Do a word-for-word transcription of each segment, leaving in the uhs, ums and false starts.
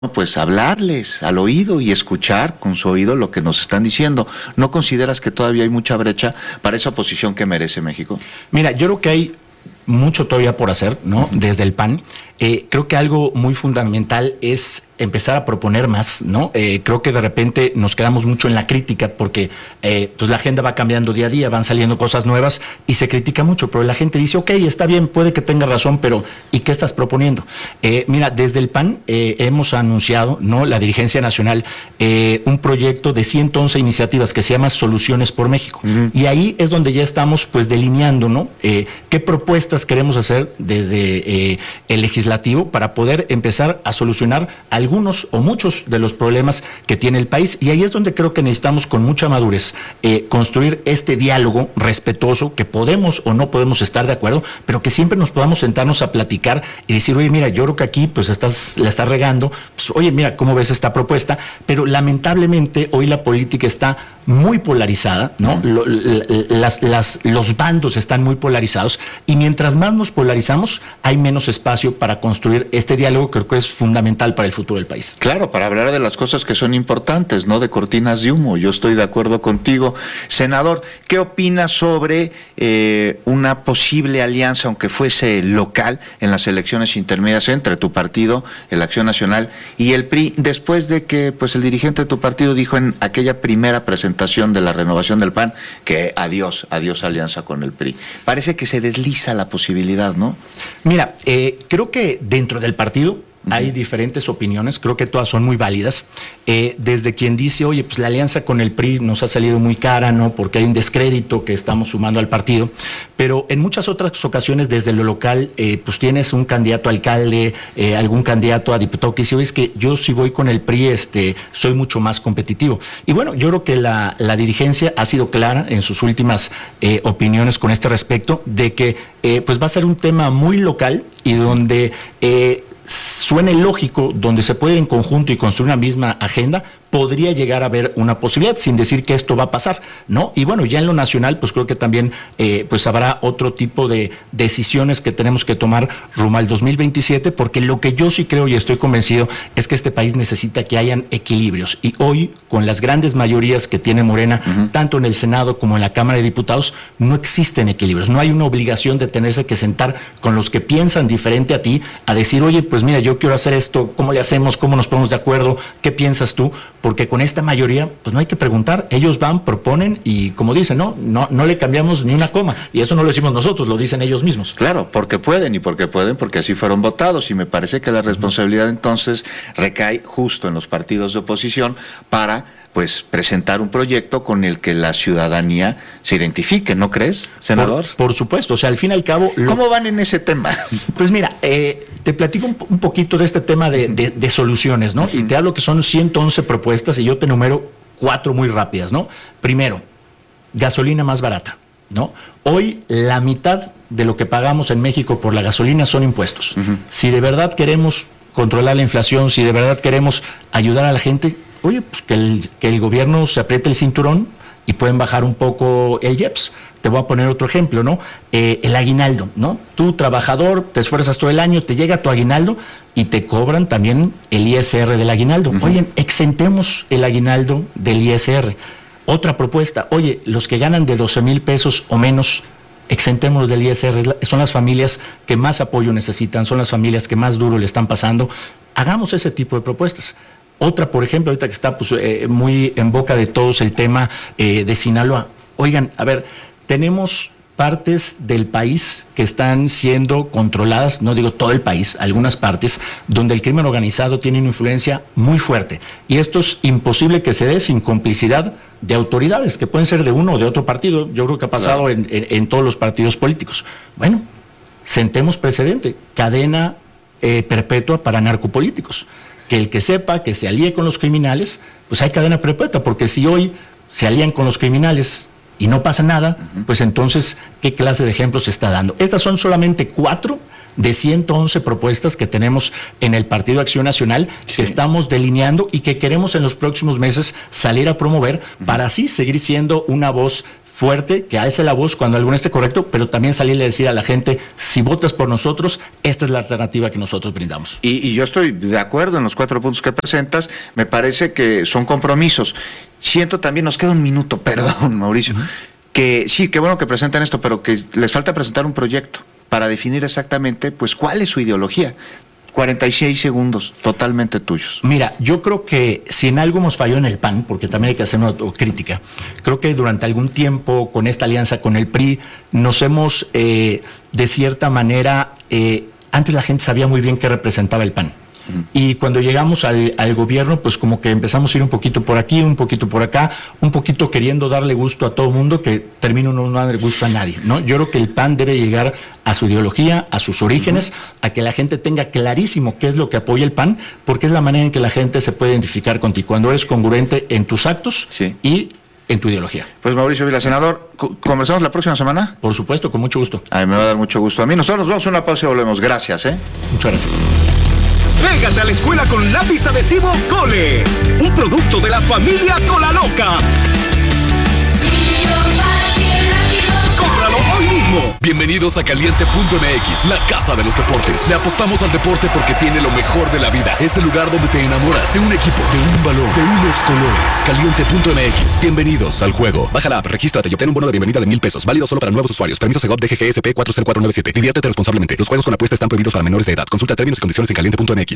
pues hablarles al oído y escuchar con su oído lo que nos están diciendo. ¿No consideras que todavía hay mucha brecha para esa posición que merece México? Mira, yo creo que hay mucho todavía por hacer, ¿no? Desde el P A N. Eh, creo que algo muy fundamental es empezar a proponer más, ¿no? Eh, creo que de repente nos quedamos mucho en la crítica porque eh, pues la agenda va cambiando día a día, van saliendo cosas nuevas y se critica mucho, pero la gente dice, ok, está bien, puede que tenga razón, pero ¿y qué estás proponiendo? Eh, mira, desde el P A N eh, hemos anunciado, ¿no? La dirigencia nacional, eh, un proyecto de ciento once iniciativas que se llama Soluciones por México. Uh-huh. Y ahí es donde ya estamos pues delineando, ¿no? Eh, ¿Qué propuestas queremos hacer desde eh, el legislativo para poder empezar a solucionar algunos o muchos de los problemas que tiene el país? Y ahí es donde creo que necesitamos con mucha madurez eh, construir este diálogo respetuoso, que podemos o no podemos estar de acuerdo, pero que siempre nos podamos sentarnos a platicar y decir, oye, mira, yo creo que aquí pues estás, la estás regando, pues, oye, mira, ¿cómo ves esta propuesta? Pero lamentablemente hoy la política está muy polarizada, ¿no? Mm. Lo, las, las, los bandos están muy polarizados y mientras más nos polarizamos, hay menos espacio para construir este diálogo que creo que es fundamental para el futuro del país. Claro, para hablar de las cosas que son importantes, no de cortinas de humo. Yo estoy de acuerdo contigo. Senador, ¿qué opina sobre eh, una posible alianza, aunque fuese local, en las elecciones intermedias entre tu partido, el Acción Nacional, y el P R I, después de que pues el dirigente de tu partido dijo en aquella primera presentación de la renovación del P A N que adiós, adiós alianza con el P R I? Parece que se desliza la posibilidad, ¿no? Mira, eh, creo que dentro del partido hay diferentes opiniones, creo que todas son muy válidas. Eh, desde quien dice, oye, pues la alianza con el P R I nos ha salido muy cara, ¿no? Porque hay un descrédito que estamos sumando al partido. Pero en muchas otras ocasiones, desde lo local, eh, pues tienes un candidato a alcalde, eh, algún candidato a diputado que dice, oye, es que yo si voy con el P R I, este, soy mucho más competitivo. Y bueno, yo creo que la, la dirigencia ha sido clara en sus últimas eh, opiniones con este respecto, de que eh, pues va a ser un tema muy local y donde Eh, suene lógico, donde se puede ir en conjunto y construir una misma agenda, podría llegar a haber una posibilidad, sin decir que esto va a pasar, ¿no? Y bueno, ya en lo nacional, pues creo que también eh, pues habrá otro tipo de decisiones que tenemos que tomar rumbo al dos mil veintisiete, porque lo que yo sí creo y estoy convencido es que este país necesita que hayan equilibrios. Y hoy, con las grandes mayorías que tiene Morena, uh-huh. tanto en el Senado como en la Cámara de Diputados, no existen equilibrios. No hay una obligación de tenerse que sentar con los que piensan diferente a ti, a decir, oye, pues mira, yo quiero hacer esto, ¿cómo le hacemos? ¿Cómo nos ponemos de acuerdo? ¿Qué piensas tú? Porque con esta mayoría, pues no hay que preguntar, ellos van, proponen y como dicen, no, no, no le cambiamos ni una coma, y eso no lo decimos nosotros, lo dicen ellos mismos. Claro, porque pueden y porque pueden, porque así fueron votados, y me parece que la responsabilidad entonces recae justo en los partidos de oposición para pues presentar un proyecto con el que la ciudadanía se identifique, ¿no crees, senador? Por, por supuesto, o sea, al fin y al cabo... Lo... ¿Cómo van en ese tema? Pues mira, eh, te platico un, un poquito de este tema de, de, de soluciones, ¿no? Uh-huh. Y te hablo que son ciento once propuestas y yo te enumero cuatro muy rápidas, ¿no? Primero, gasolina más barata, ¿no? Hoy la mitad de lo que pagamos en México por la gasolina son impuestos. Uh-huh. Si de verdad queremos controlar la inflación, si de verdad queremos ayudar a la gente... Oye, pues que el, que el gobierno se apriete el cinturón y pueden bajar un poco el I E P S. Te voy a poner otro ejemplo, ¿no? Eh, el aguinaldo, ¿no? Tú, trabajador, te esfuerzas todo el año, te llega tu aguinaldo y te cobran también el I S R del aguinaldo. Uh-huh. Oye, exentemos el aguinaldo del I S R. Otra propuesta, oye, los que ganan de doce mil pesos o menos, exentémonos del I S R. Son las familias que más apoyo necesitan, son las familias que más duro le están pasando. Hagamos ese tipo de propuestas. Otra, por ejemplo, ahorita que está pues, eh, muy en boca de todos el tema eh, de Sinaloa. Oigan, a ver, tenemos partes del país que están siendo controladas, no digo todo el país, algunas partes, donde el crimen organizado tiene una influencia muy fuerte. Y esto es imposible que se dé sin complicidad de autoridades, que pueden ser de uno o de otro partido. Yo creo que ha pasado claro. en, en, en todos los partidos políticos. Bueno, sentemos precedente, cadena eh, perpetua para narcopolíticos. Que el que sepa que se alíe con los criminales, pues hay cadena perpetua, porque si hoy se alían con los criminales y no pasa nada, uh-huh. pues entonces, ¿qué clase de ejemplos se está dando? Estas son solamente cuatro de ciento once propuestas que tenemos en el Partido Acción Nacional, sí. que estamos delineando y que queremos en los próximos meses salir a promover uh-huh. para así seguir siendo una voz fuerte, que alce la voz cuando algo no esté correcto, pero también salirle a decir a la gente, si votas por nosotros, esta es la alternativa que nosotros brindamos. Y, y yo estoy de acuerdo en los cuatro puntos que presentas, me parece que son compromisos. Siento también, nos queda un minuto, perdón, Mauricio, uh-huh. que sí, qué bueno que presentan esto, pero que les falta presentar un proyecto para definir exactamente, pues, cuál es su ideología. cuarenta y seis segundos, totalmente tuyos. Mira, yo creo que si en algo hemos fallado en el P A N, porque también hay que hacer una autocrítica, creo que durante algún tiempo con esta alianza con el P R I nos hemos, eh, de cierta manera, eh, antes la gente sabía muy bien qué representaba el P A N. Y cuando llegamos al, al gobierno, pues como que empezamos a ir un poquito por aquí, un poquito por acá, un poquito queriendo darle gusto a todo el mundo, que termina no darle gusto a nadie, ¿no? Yo creo que el P A N debe llegar a su ideología, a sus orígenes, uh-huh. a que la gente tenga clarísimo qué es lo que apoya el P A N, porque es la manera en que la gente se puede identificar contigo, cuando eres congruente en tus actos sí. y en tu ideología. Pues Mauricio Vila, senador, ¿conversamos la próxima semana? Por supuesto, con mucho gusto. A mí me va a dar mucho gusto. A mí nosotros nos vamos a una pausa y volvemos. Gracias, ¿eh? Muchas gracias. Pégate a la escuela con lápiz adhesivo Cole, un producto de la familia Cola Loca. ¡Cómpralo hoy mismo! Bienvenidos a Caliente punto M X, la casa de los deportes. Le apostamos al deporte porque tiene lo mejor de la vida. Es el lugar donde te enamoras de un equipo, de un balón, de unos colores. Caliente punto M X, bienvenidos al juego. Baja la app, regístrate y obtén un bono de bienvenida de mil pesos. Válido solo para nuevos usuarios. Permiso Segov D G G S P cuatro cero cuatro nueve siete. Diviértete responsablemente. Los juegos con apuesta están prohibidos para menores de edad. Consulta términos y condiciones en Caliente punto M X.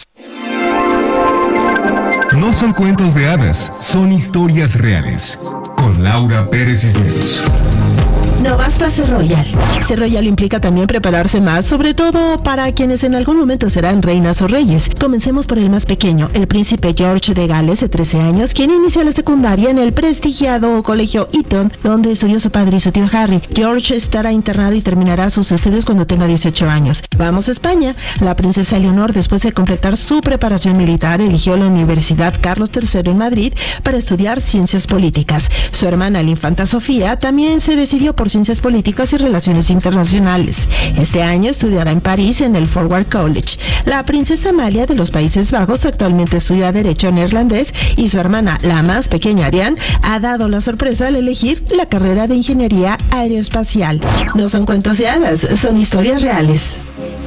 No son cuentos de hadas, son historias reales. Con Laura Pérez Cisneros. No basta ser royal. Ser royal implica también prepararse más, sobre todo para quienes en algún momento serán reinas o reyes. Comencemos por el más pequeño, el príncipe George de Gales, de trece años, quien inicia la secundaria en el prestigiado colegio Eton, donde estudió su padre y su tío Harry. George estará internado y terminará sus estudios cuando tenga dieciocho años. Vamos a España. La princesa Leonor, después de completar su preparación militar, eligió la Universidad Carlos tercero en Madrid para estudiar ciencias políticas. Su hermana, la infanta Sofía, también se decidió por Ciencias Políticas y Relaciones Internacionales. Este año estudiará en París en el Forward College. La princesa Amalia de los Países Bajos actualmente estudia Derecho neerlandés y su hermana, la más pequeña Ariane, ha dado la sorpresa al elegir la carrera de Ingeniería Aeroespacial. No son cuentos de hadas, son historias reales.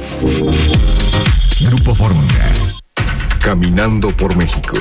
Grupo Fórmula. Caminando por México.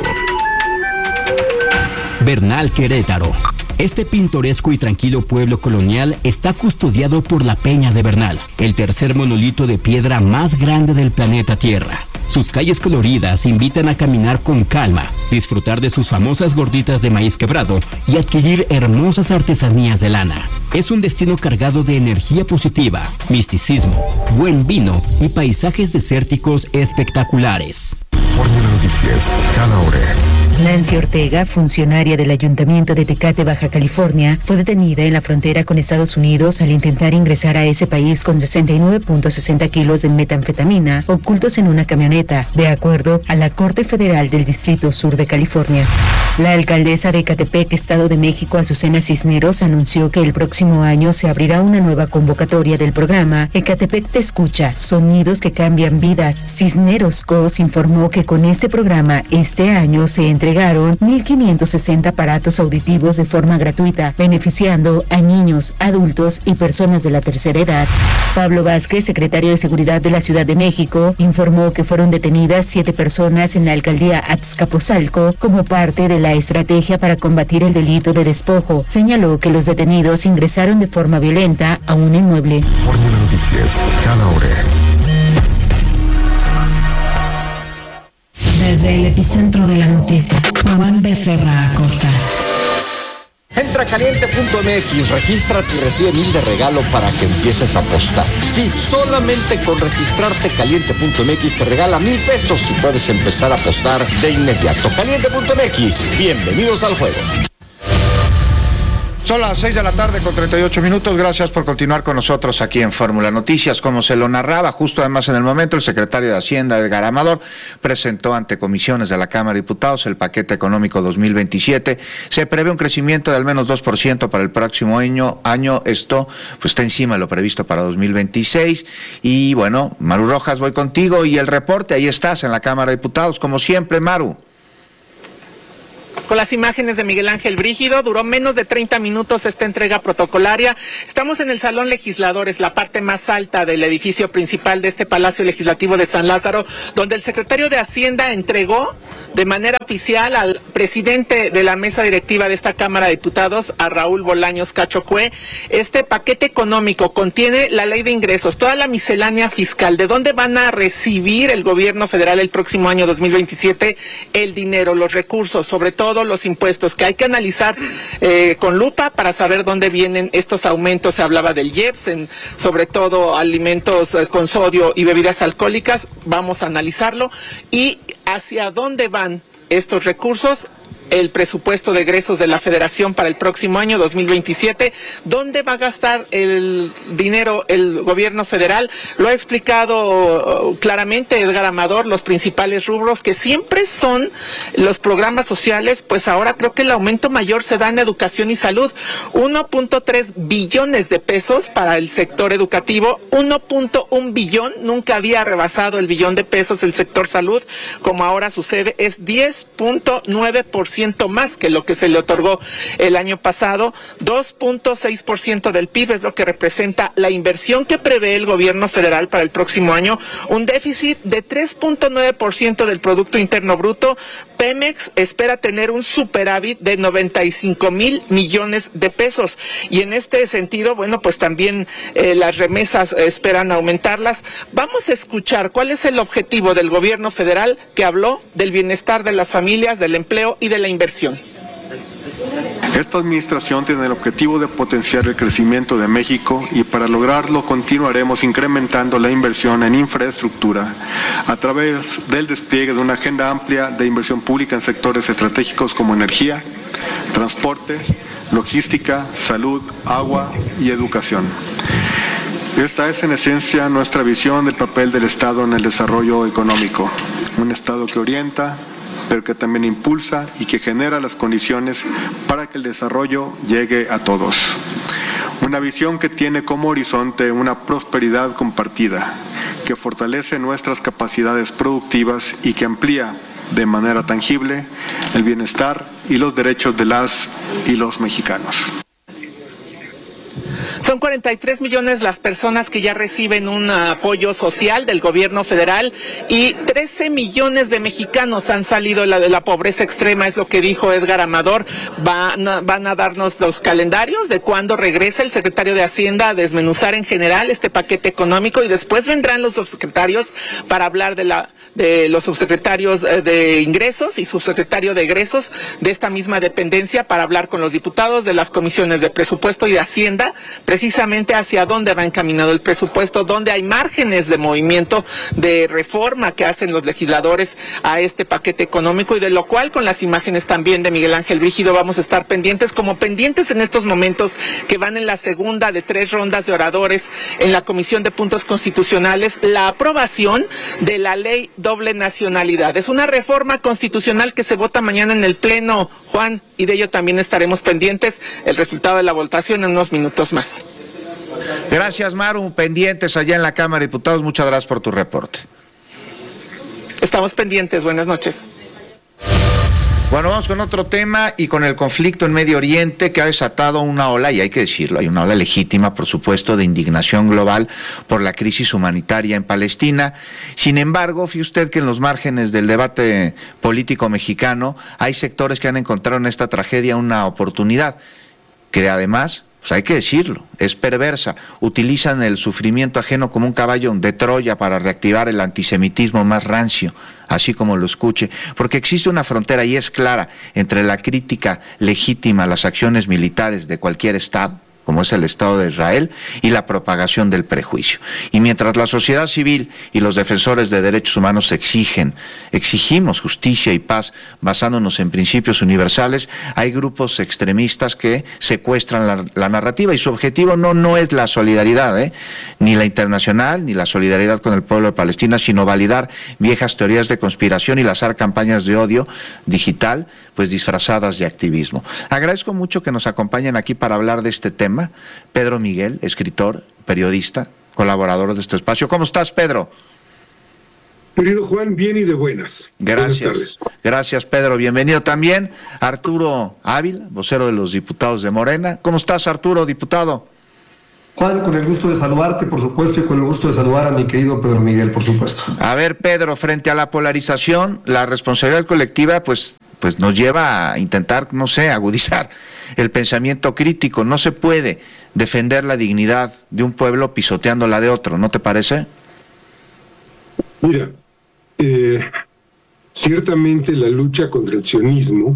Bernal, Querétaro. Este pintoresco y tranquilo pueblo colonial está custodiado por la Peña de Bernal, el tercer monolito de piedra más grande del planeta Tierra. Sus calles coloridas invitan a caminar con calma, disfrutar de sus famosas gorditas de maíz quebrado y adquirir hermosas artesanías de lana. Es un destino cargado de energía positiva, misticismo, buen vino y paisajes desérticos espectaculares. Fórmula Noticias, cada hora. Nancy Ortega, funcionaria del Ayuntamiento de Tecate, Baja California, fue detenida en la frontera con Estados Unidos al intentar ingresar a ese país con sesenta y nueve punto sesenta kilos de metanfetamina ocultos en una camioneta, de acuerdo a la Corte Federal del Distrito Sur de California. La alcaldesa de Ecatepec, Estado de México, Azucena Cisneros, anunció que el próximo año se abrirá una nueva convocatoria del programa Ecatepec Te Escucha, Sonidos que Cambian Vidas. Cisneros Cos informó que con este programa este año se entregaron mil quinientos sesenta aparatos auditivos de forma gratuita, beneficiando a niños, adultos y personas de la tercera edad. Pablo Vázquez, secretario de Seguridad de la Ciudad de México, informó que fueron detenidas siete personas en la alcaldía Azcapotzalco como parte de la estrategia para combatir el delito de despojo. Señaló que los detenidos ingresaron de forma violenta a un inmueble. Fórmula Noticias, cada hora. Desde el epicentro de la noticia, Juan Becerra Acosta. Entra a caliente punto M X, regístrate y recibe mil de regalo para que empieces a apostar. Sí, solamente con registrarte caliente punto M X te regala mil pesos y puedes empezar a apostar de inmediato. caliente punto M X, bienvenidos al juego. Son las seis de la tarde con treinta y ocho minutos. Gracias por continuar con nosotros aquí en Fórmula Noticias. Como se lo narraba, justo además en el momento, el secretario de Hacienda, Edgar Amador, presentó ante comisiones de la Cámara de Diputados el paquete económico dos mil veintisiete. Se prevé un crecimiento de al menos dos por ciento para el próximo año. año. Esto pues está encima de lo previsto para dos mil veintiséis. Y bueno, Maru Rojas, voy contigo y el reporte. Ahí estás en la Cámara de Diputados, como siempre, Maru. con las imágenes de Miguel Ángel Brígido. Duró menos de treinta minutos esta entrega protocolaria. Estamos en el Salón Legisladores, la parte más alta del edificio principal de este Palacio Legislativo de San Lázaro, donde el secretario de Hacienda entregó de manera oficial al presidente de la mesa directiva de esta Cámara de Diputados, a Raúl Bolaños Cacho Cue. Este paquete económico contiene la ley de ingresos, toda la miscelánea fiscal, de dónde van a recibir el gobierno federal el próximo año dos mil veintisiete el dinero, los recursos, sobre todo los impuestos, que hay que analizar eh, con lupa para saber dónde vienen estos aumentos. Se hablaba del I E P S, en, sobre todo alimentos eh, con sodio y bebidas alcohólicas. Vamos a analizarlo. Y hacia dónde van estos recursos, el presupuesto de egresos de la Federación para el próximo año dos mil veintisiete, dónde va a gastar el dinero el gobierno federal. Lo ha explicado claramente Edgar Amador, los principales rubros que siempre son los programas sociales. Pues ahora creo que el aumento mayor se da en educación y salud, uno punto tres billones de pesos para el sector educativo, uno punto uno billón, nunca había rebasado el billón de pesos el sector salud, como ahora sucede, es diez punto nueve por ciento más que lo que se le otorgó el año pasado. Dos punto seis por ciento del P I B es lo que representa la inversión que prevé el gobierno federal para el próximo año, un déficit de tres punto nueve por ciento del Producto Interno Bruto. Pemex espera tener un superávit de noventa y cinco mil millones de pesos, y en este sentido, bueno, pues también eh, las remesas eh, esperan aumentarlas. Vamos a escuchar cuál es el objetivo del gobierno federal, que habló del bienestar de las familias, del empleo y de la inversión. Esta administración tiene el objetivo de potenciar el crecimiento de México, y para lograrlo continuaremos incrementando la inversión en infraestructura a través del despliegue de una agenda amplia de inversión pública en sectores estratégicos como energía, transporte, logística, salud, agua y educación. Esta es en esencia nuestra visión del papel del Estado en el desarrollo económico. Un Estado que orienta, pero que también impulsa y que genera las condiciones para que el desarrollo llegue a todos. Una visión que tiene como horizonte una prosperidad compartida, que fortalece nuestras capacidades productivas y que amplía de manera tangible el bienestar y los derechos de las y los mexicanos. Son cuarenta y tres millones las personas que ya reciben un apoyo social del gobierno federal, y trece millones de mexicanos han salido de la, de la pobreza extrema, es lo que dijo Edgar Amador. Van a, van a darnos los calendarios de cuándo regresa el secretario de Hacienda a desmenuzar en general este paquete económico, y después vendrán los subsecretarios para hablar de, la, de los subsecretarios de ingresos y subsecretario de egresos de esta misma dependencia, para hablar con los diputados de las comisiones de presupuesto y de Hacienda, precisamente hacia dónde va encaminado el presupuesto, dónde hay márgenes de movimiento, de reforma que hacen los legisladores a este paquete económico, y de lo cual, con las imágenes también de Miguel Ángel Brígido, vamos a estar pendientes, como pendientes en estos momentos que van en la segunda de tres rondas de oradores en la Comisión de Puntos Constitucionales, la aprobación de la ley doble nacionalidad. Es una reforma constitucional que se vota mañana en el Pleno, Juan, y de ello también estaremos pendientes, el resultado de la votación en unos minutos más. Gracias, Maru. Pendientes allá en la Cámara de Diputados. Muchas gracias por tu reporte. Estamos pendientes. Buenas noches. Bueno, vamos con otro tema y con el conflicto en Medio Oriente, que ha desatado una ola, y hay que decirlo, hay una ola legítima, por supuesto, de indignación global por la crisis humanitaria en Palestina. Sin embargo, fíjese usted que en los márgenes del debate político mexicano hay sectores que han encontrado en esta tragedia una oportunidad, que además, pues hay que decirlo, es perversa. Utilizan el sufrimiento ajeno como un caballo de Troya para reactivar el antisemitismo más rancio, así como lo escuche, porque existe una frontera, y es clara, entre la crítica legítima a las acciones militares de cualquier Estado, como es el Estado de Israel, y la propagación del prejuicio. Y mientras la sociedad civil y los defensores de derechos humanos exigen, exigimos justicia y paz basándonos en principios universales, hay grupos extremistas que secuestran la, la narrativa, y su objetivo no, no es la solidaridad, ¿eh? ni la internacional, ni la solidaridad con el pueblo de Palestina, sino validar viejas teorías de conspiración y lanzar campañas de odio digital, pues disfrazadas de activismo. Agradezco mucho que nos acompañen aquí para hablar de este tema. Pedro Miguel, escritor, periodista, colaborador de este espacio. ¿Cómo estás, Pedro? Querido Juan, bien y de buenas. Gracias. Buenas tardes. Gracias, Pedro. Bienvenido también. Arturo Ávila, vocero de los diputados de Morena. ¿Cómo estás, Arturo, diputado? Juan, con el gusto de saludarte, por supuesto, y con el gusto de saludar a mi querido Pedro Miguel, por supuesto. A ver, Pedro, frente a la polarización, la responsabilidad colectiva, pues, pues nos lleva a intentar, no sé, agudizar el pensamiento crítico. No se puede defender la dignidad de un pueblo pisoteando la de otro, ¿no te parece? Mira, eh, ciertamente la lucha contra el sionismo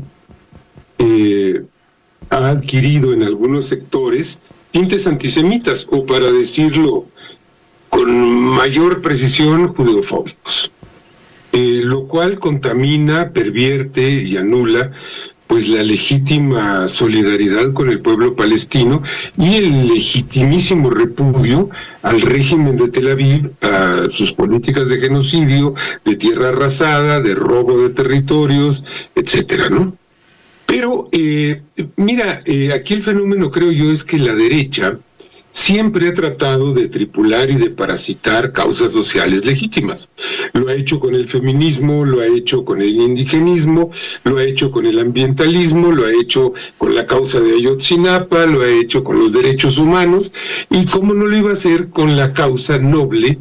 eh, ha adquirido en algunos sectores tintes antisemitas, o para decirlo con mayor precisión, judeofóbicos, eh, lo cual contamina, pervierte y anula pues la legítima solidaridad con el pueblo palestino y el legitimísimo repudio al régimen de Tel Aviv, a sus políticas de genocidio, de tierra arrasada, de robo de territorios, etcétera, ¿no? Pero, eh, mira, eh, aquí el fenómeno, creo yo, es que la derecha siempre ha tratado de tripular y de parasitar causas sociales legítimas. Lo ha hecho con el feminismo, lo ha hecho con el indigenismo, lo ha hecho con el ambientalismo, lo ha hecho con la causa de Ayotzinapa, lo ha hecho con los derechos humanos, y cómo no lo iba a hacer con la causa noble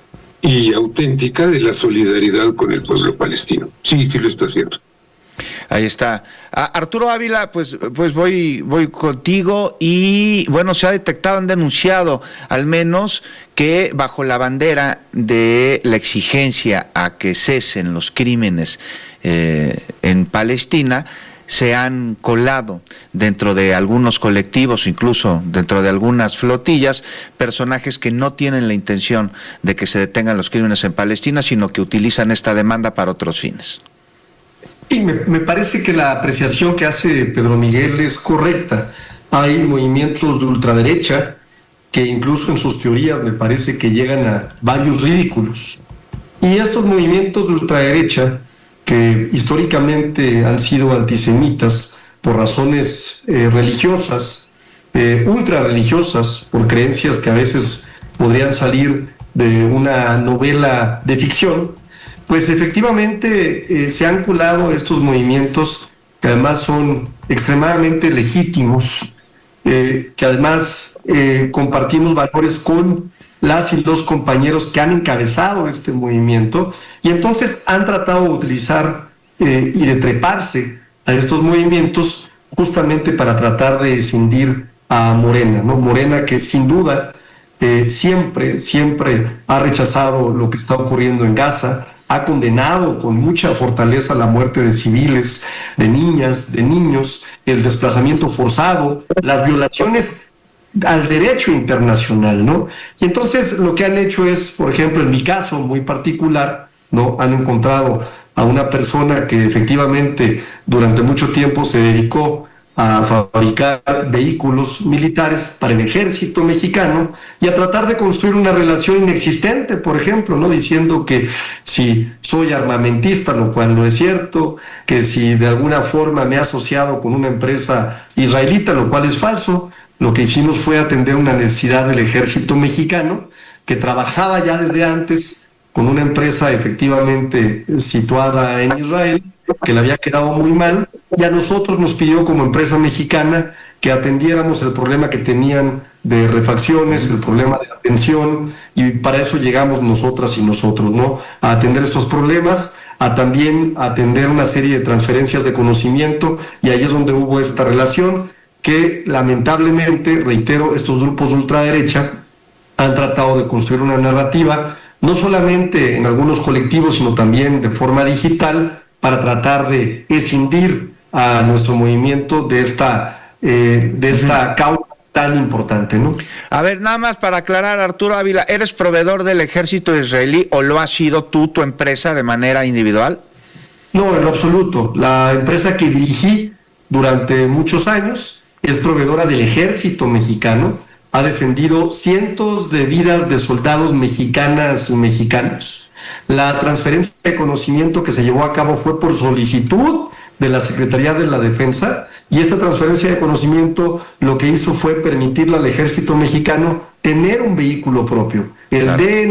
y auténtica de la solidaridad con el pueblo palestino. Sí, sí lo está haciendo. Ahí está. A Arturo Ávila, pues, pues voy, voy contigo y bueno, se ha detectado, han denunciado al menos que bajo la bandera de la exigencia a que cesen los crímenes eh, en Palestina, se han colado dentro de algunos colectivos, incluso dentro de algunas flotillas, personajes que no tienen la intención de que se detengan los crímenes en Palestina, sino que utilizan esta demanda para otros fines. Y me, me parece que la apreciación que hace Pedro Miguel es correcta. Hay movimientos de ultraderecha que incluso en sus teorías me parece que llegan a varios ridículos. Y estos movimientos de ultraderecha, que históricamente han sido antisemitas por razones eh, religiosas, eh, ultrarreligiosas, por creencias que a veces podrían salir de una novela de ficción, pues efectivamente eh, se han colado estos movimientos que además son extremadamente legítimos, eh, que además eh, compartimos valores con las y los compañeros que han encabezado este movimiento, y entonces han tratado de utilizar eh, y de treparse a estos movimientos justamente para tratar de escindir a Morena, ¿no? Morena que sin duda eh, siempre, siempre ha rechazado lo que está ocurriendo en Gaza, ha condenado con mucha fortaleza la muerte de civiles, de niñas, de niños, el desplazamiento forzado, las violaciones al derecho internacional, ¿no? Y entonces lo que han hecho es, por ejemplo, en mi caso muy particular, ¿no? Han encontrado a una persona que efectivamente durante mucho tiempo se dedicó a fabricar vehículos militares para el ejército mexicano y a tratar de construir una relación inexistente, por ejemplo, ¿no? Diciendo que si soy armamentista, lo cual no es cierto, que si de alguna forma me he asociado con una empresa israelita, lo cual es falso. Lo que hicimos fue atender una necesidad del ejército mexicano, que trabajaba ya desde antes con una empresa efectivamente situada en Israel, que le había quedado muy mal, y a nosotros nos pidió como empresa mexicana que atendiéramos el problema que tenían de refacciones, el problema de atención, y para eso llegamos nosotras y nosotros, ¿no? A atender estos problemas, a también atender una serie de transferencias de conocimiento, y ahí es donde hubo esta relación que lamentablemente, reitero, estos grupos de ultraderecha han tratado de construir una narrativa, no solamente en algunos colectivos, sino también de forma digital, para tratar de escindir a nuestro movimiento de esta, eh, de esta uh-huh. causa tan importante, ¿no? A ver, nada más para aclarar, Arturo Ávila, ¿eres proveedor del ejército israelí o lo has sido tú, tu empresa, de manera individual? No, en lo absoluto. La empresa que dirigí durante muchos años es proveedora del ejército mexicano, ha defendido cientos de vidas de soldados mexicanas y mexicanos. La transferencia de conocimiento que se llevó a cabo fue por solicitud de la Secretaría de la Defensa, y esta transferencia de conocimiento lo que hizo fue permitirle al ejército mexicano tener un vehículo propio, el claro. D N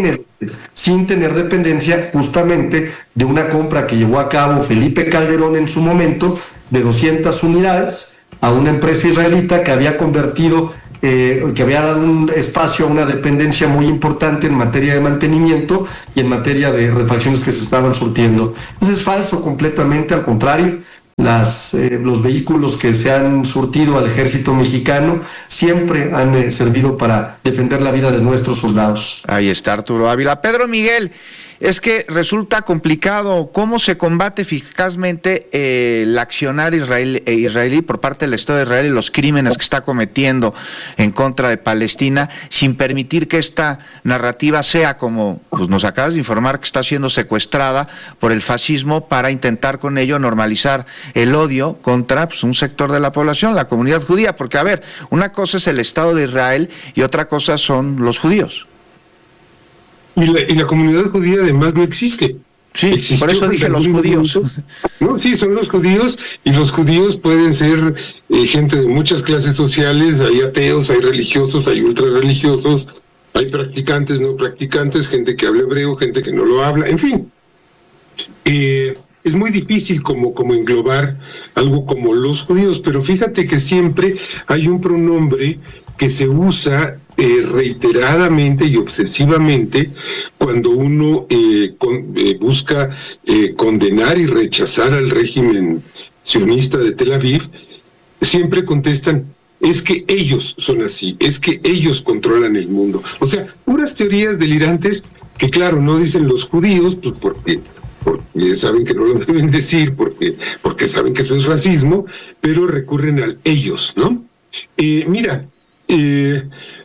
sin tener dependencia justamente de una compra que llevó a cabo Felipe Calderón en su momento de doscientas unidades a una empresa israelita que había convertido, eh, que había dado un espacio a una dependencia muy importante en materia de mantenimiento y en materia de refacciones que se estaban surtiendo. Entonces es falso completamente, al contrario. Las, eh, los vehículos que se han surtido al ejército mexicano siempre han eh, servido para defender la vida de nuestros soldados. Ahí está Arturo Ávila. Pedro Miguel, es que resulta complicado cómo se combate eficazmente eh, el accionar israelí, eh, israelí por parte del Estado de Israel y los crímenes que está cometiendo en contra de Palestina, sin permitir que esta narrativa sea, como pues, nos acabas de informar, que está siendo secuestrada por el fascismo para intentar con ello normalizar el odio contra pues, un sector de la población, la comunidad judía, porque a ver, una cosa es el Estado de Israel y otra cosa son los judíos. Y la, y la comunidad judía además no existe. Sí, Existió por eso dije los judíos. No, sí, son los judíos, y los judíos pueden ser eh, gente de muchas clases sociales, hay ateos, hay religiosos, hay ultrarreligiosos, hay practicantes, no practicantes, gente que habla hebreo, gente que no lo habla, en fin. Eh, es muy difícil como, como englobar algo como los judíos, pero fíjate que siempre hay un pronombre que se usa eh, reiteradamente y obsesivamente cuando uno eh, con, eh, busca eh, condenar y rechazar al régimen sionista de Tel Aviv. Siempre contestan, es que ellos son así, es que ellos controlan el mundo. O sea, puras teorías delirantes que, claro, no dicen los judíos, pues porque, porque saben que no lo deben decir, porque, porque saben que eso es racismo, pero recurren al ellos, ¿no? Eh, mira, Eh,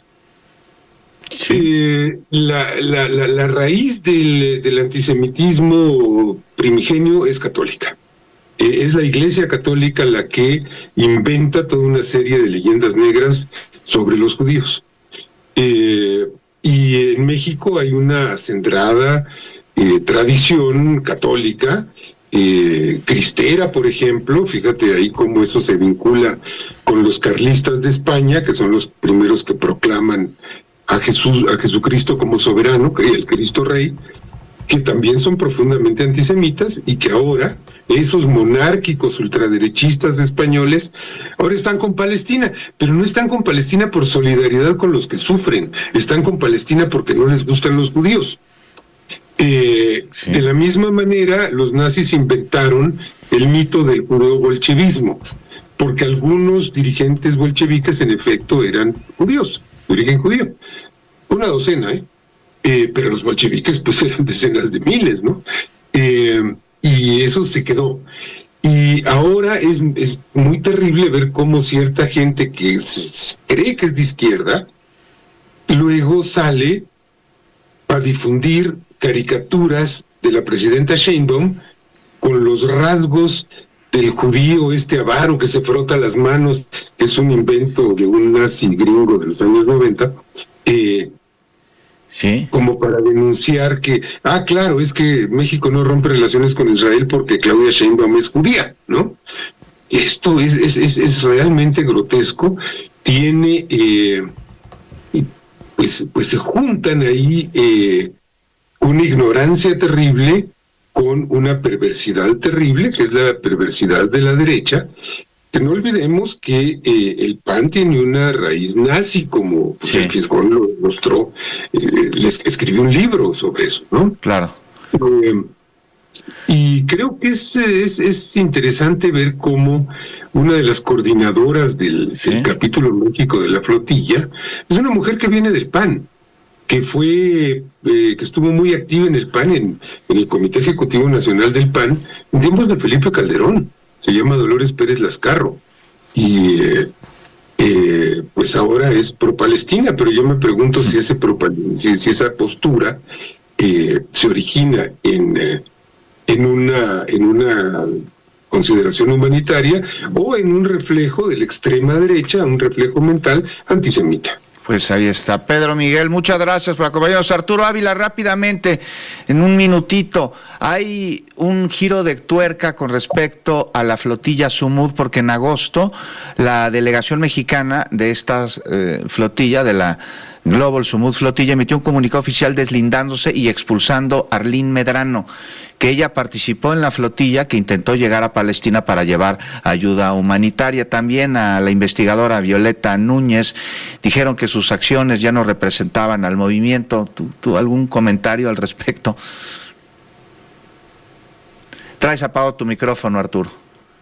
eh, la, la, la, la raíz del, del antisemitismo primigenio es católica. Eh, es la Iglesia Católica la que inventa toda una serie de leyendas negras sobre los judíos. Eh, y en México hay una acendrada eh, tradición católica, Eh, cristera, por ejemplo, fíjate ahí cómo eso se vincula con los carlistas de España, que son los primeros que proclaman a Jesús, a Jesucristo como soberano, que el Cristo Rey, que también son profundamente antisemitas, y que ahora esos monárquicos ultraderechistas españoles ahora están con Palestina, pero no están con Palestina por solidaridad con los que sufren, están con Palestina porque no les gustan los judíos. Eh, sí. De la misma manera, los nazis inventaron el mito del judeo-bolchevismo, porque algunos dirigentes bolcheviques en efecto eran judíos, de origen judío. Una docena, ¿eh? eh pero los bolcheviques pues eran decenas de miles, ¿no? Eh, y eso se quedó. Y ahora es, es muy terrible ver cómo cierta gente que cree que es de izquierda, luego sale a difundir caricaturas de la presidenta Sheinbaum con los rasgos del judío este avaro que se frota las manos, que es un invento de un nazi gringo de los años noventa, eh, ¿sí? Como para denunciar que, ah, claro, es que México no rompe relaciones con Israel porque Claudia Sheinbaum es judía, ¿no? Esto es, es, es, es realmente grotesco, tiene, eh, pues, pues se juntan ahí eh, una ignorancia terrible con una perversidad terrible, que es la perversidad de la derecha, que no olvidemos que eh, el P A N tiene una raíz nazi, como pues, sí. El Fisgón lo mostró, eh, les escribió un libro sobre eso, ¿no? Claro. Eh, y creo que es, es, es interesante ver cómo una de las coordinadoras del, sí. del capítulo México de la flotilla es una mujer que viene del P A N, que fue, eh, que estuvo muy activa en el P A N, en, en el Comité Ejecutivo Nacional del P A N, en tiempos de Felipe Calderón. Se llama Dolores Pérez Lascarro, y eh, eh, pues ahora es pro-Palestina, pero yo me pregunto si, ese pro si, si esa postura eh, se origina en, eh, en, una, en una consideración humanitaria o en un reflejo de la extrema derecha, un reflejo mental antisemita. Pues ahí está. Pedro Miguel, muchas gracias por acompañarnos. Arturo Ávila, rápidamente, en un minutito, hay un giro de tuerca con respecto a la flotilla Sumud, porque en agosto la delegación mexicana de esta eh, flotilla, de la Global Sumud Flotilla emitió un comunicado oficial deslindándose y expulsando a Arlene Medrano, que ella participó en la flotilla que intentó llegar a Palestina para llevar ayuda humanitaria. También a la investigadora Violeta Núñez dijeron que sus acciones ya no representaban al movimiento. ¿Tú, tú algún comentario al respecto? Traes apagado tu micrófono, Arturo.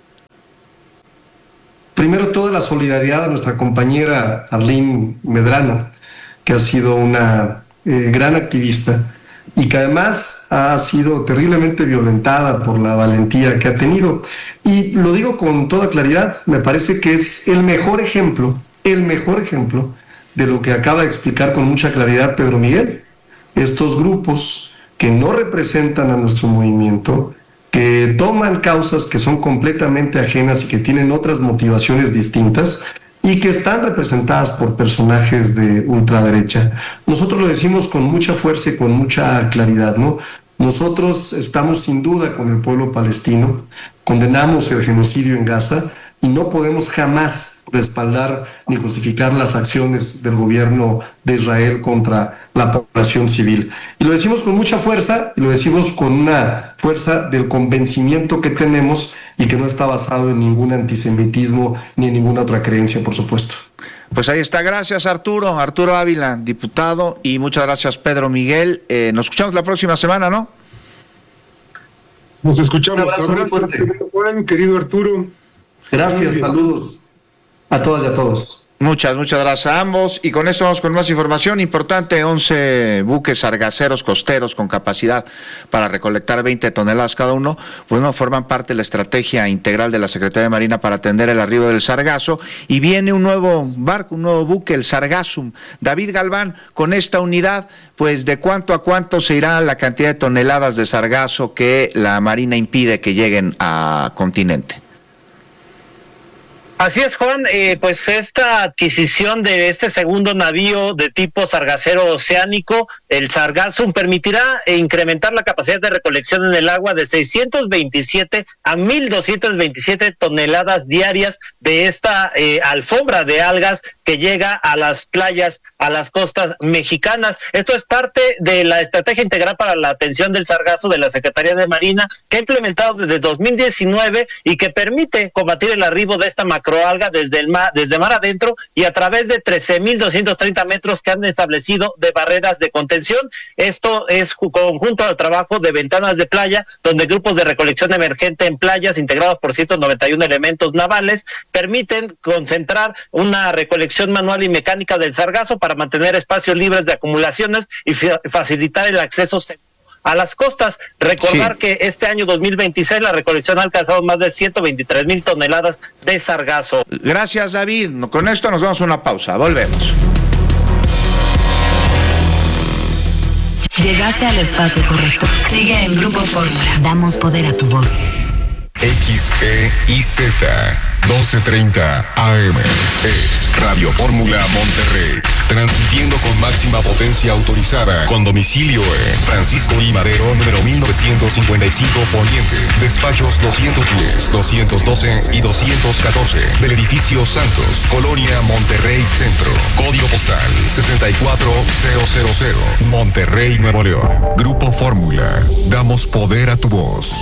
Primero, toda la solidaridad a nuestra compañera Arlene Medrano, que ha sido una eh, gran activista y que además ha sido terriblemente violentada por la valentía que ha tenido. Y lo digo con toda claridad, me parece que es el mejor ejemplo, el mejor ejemplo de lo que acaba de explicar con mucha claridad Pedro Miguel. Estos grupos que no representan a nuestro movimiento, que toman causas que son completamente ajenas y que tienen otras motivaciones distintas y que están representadas por personajes de ultraderecha. Nosotros lo decimos con mucha fuerza y con mucha claridad, ¿no? Nosotros estamos sin duda con el pueblo palestino, condenamos el genocidio en Gaza y no podemos jamás respaldar ni justificar las acciones del gobierno de Israel contra la población civil. Y lo decimos con mucha fuerza, y lo decimos con una fuerza del convencimiento que tenemos y que no está basado en ningún antisemitismo ni en ninguna otra creencia, por supuesto. Pues ahí está, gracias Arturo, Arturo Ávila, diputado, y muchas gracias Pedro Miguel. Eh, nos escuchamos la próxima semana, ¿no? Nos escuchamos. Un abrazo muy fuerte. Juan, querido Arturo. Gracias, saludos a todas y a todos. Muchas, muchas gracias a ambos. Y con esto vamos con más información importante. once buques sargaceros costeros con capacidad para recolectar veinte toneladas cada uno, pues no forman parte de la estrategia integral de la Secretaría de Marina para atender el arribo del sargazo. Y viene un nuevo barco, un nuevo buque, el Sargassum. David Galván, con esta unidad, pues ¿de cuánto a cuánto se irá la cantidad de toneladas de sargazo que la Marina impide que lleguen a continente? Así es, Juan, eh, pues esta adquisición de este segundo navío de tipo sargacero oceánico, el Sargassum, permitirá incrementar la capacidad de recolección en el agua de seiscientos veintisiete a mil doscientos veintisiete toneladas diarias de esta eh, alfombra de algas que llega a las playas, a las costas mexicanas. Esto es parte de la estrategia integral para la atención del sargazo de la Secretaría de Marina, que ha implementado desde dos mil diecinueve y que permite combatir el arribo de esta macroalga desde el mar, desde mar adentro y a través de trece mil doscientos treinta metros que han establecido de barreras de contención. Esto es conjunto al trabajo de ventanas de playa, donde grupos de recolección emergente en playas integrados por ciento noventa y uno elementos navales permiten concentrar una recolección manual y mecánica del sargazo para mantener espacios libres de acumulaciones y facilitar el acceso a las costas. Recordar sí. que este año dos mil veintiséis la recolección ha alcanzado más de ciento veintitrés mil toneladas de sargazo. Gracias, David. Con esto nos vamos a una pausa. Volvemos. Llegaste al espacio correcto. Sigue en Grupo Fórmula. Damos poder a tu voz. X E I Z doce treinta A M es Radio Fórmula Monterrey, transmitiendo con máxima potencia autorizada, con domicilio en Francisco I. Madero, número mil novecientos cincuenta y cinco Poniente, despachos doscientos diez, doscientos doce y doscientos catorce, del edificio Santos, Colonia Monterrey Centro, código postal sesenta y cuatro mil, Monterrey, Nuevo León. Grupo Fórmula, damos poder a tu voz.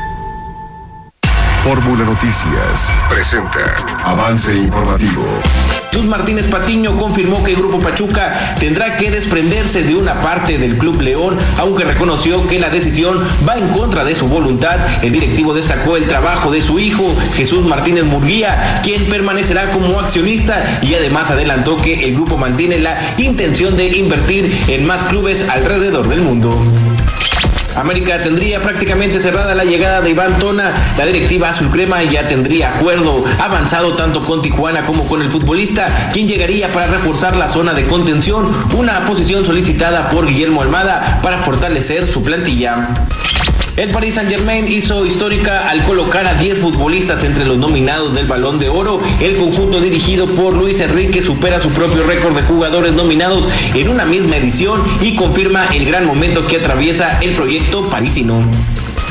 Fórmula Noticias presenta avance informativo. Jesús Martínez Patiño confirmó que el Grupo Pachuca tendrá que desprenderse de una parte del Club León, aunque reconoció que la decisión va en contra de su voluntad. El directivo destacó el trabajo de su hijo, Jesús Martínez Murguía, quien permanecerá como accionista, y además adelantó que el grupo mantiene la intención de invertir en más clubes alrededor del mundo. América tendría prácticamente cerrada la llegada de Iván Tona. La directiva azulcrema ya tendría acuerdo avanzado tanto con Tijuana como con el futbolista, quien llegaría para reforzar la zona de contención, una posición solicitada por Guillermo Almada para fortalecer su plantilla. El Paris Saint-Germain hizo histórica al colocar a diez futbolistas entre los nominados del Balón de Oro. El conjunto dirigido por Luis Enrique supera su propio récord de jugadores nominados en una misma edición y confirma el gran momento que atraviesa el proyecto parisino.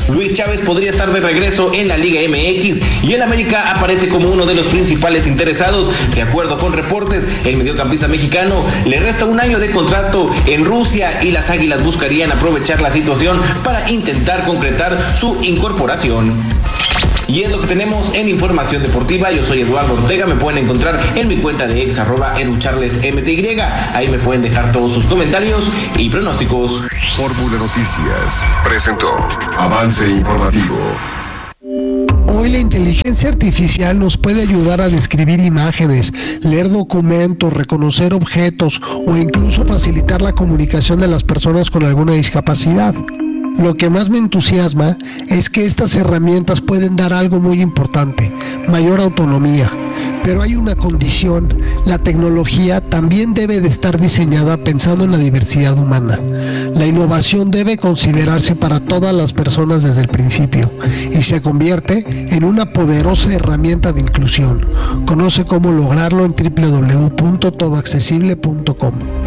Luis Chávez podría estar de regreso en la Liga M X y el América aparece como uno de los principales interesados. De acuerdo con reportes, el mediocampista mexicano le resta un año de contrato en Rusia y las Águilas buscarían aprovechar la situación para intentar concretar su incorporación. Y es lo que tenemos en información deportiva. Yo soy Eduardo Ortega, me pueden encontrar en mi cuenta de ex arroba educharlesmty. Ahí me pueden dejar todos sus comentarios y pronósticos. Fórmula Noticias presentó Avance Informativo. Hoy la inteligencia artificial nos puede ayudar a describir imágenes, leer documentos, reconocer objetos o incluso facilitar la comunicación de las personas con alguna discapacidad. Lo que más me entusiasma es que estas herramientas pueden dar algo muy importante, mayor autonomía. Pero hay una condición: la tecnología también debe de estar diseñada pensando en la diversidad humana. La innovación debe considerarse para todas las personas desde el principio y se convierte en una poderosa herramienta de inclusión. Conoce cómo lograrlo en doble u doble u doble u punto todo accesible punto com.